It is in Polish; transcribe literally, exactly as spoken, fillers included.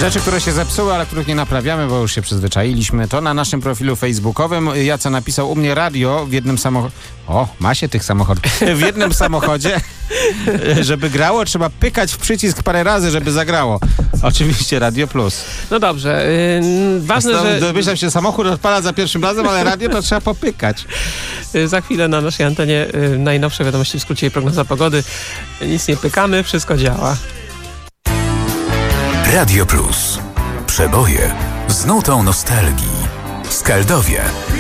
Rzeczy, które się zepsuły, ale których nie naprawiamy, bo już się przyzwyczailiśmy. To na naszym profilu facebookowym Jaca napisał: u mnie radio w jednym samochodzie. O, ma się tych samochodów. W jednym samochodzie, żeby grało, trzeba pykać w przycisk parę razy, żeby zagrało. Oczywiście Radio Plus. No dobrze. Yy, ważne, Stąd, że... Domyślam się, samochód odpala za pierwszym razem, ale radio to trzeba popykać. Yy, za chwilę na naszej antenie yy, najnowsze wiadomości w skrócie i prognoza pogody. Nic nie pykamy, wszystko działa. Radio Plus. Przeboje z nutą nostalgii. Skaldowie.